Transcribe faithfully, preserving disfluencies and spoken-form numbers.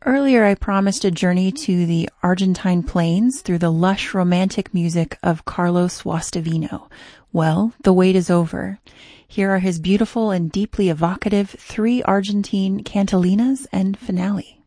Earlier, I promised a journey to the Argentine plains through the lush romantic music of Carlos Guastavino. Well, the wait is over. Here are his beautiful and deeply evocative three Argentine cantilinas and finale.